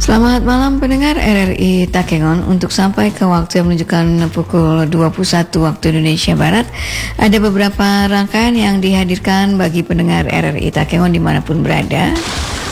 Selamat malam pendengar RRI Takengon. Untuk sampai ke waktu yang menunjukkan pukul 21 waktu Indonesia Barat, ada beberapa rangkaian yang dihadirkan bagi pendengar RRI Takengon dimanapun berada.